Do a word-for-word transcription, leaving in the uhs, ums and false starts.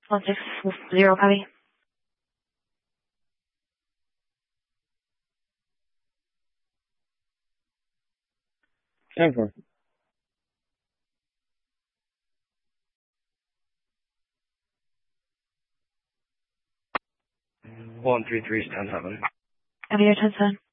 One six zero, copy. ten four. One three three is ten seven. Copy, your ten seven.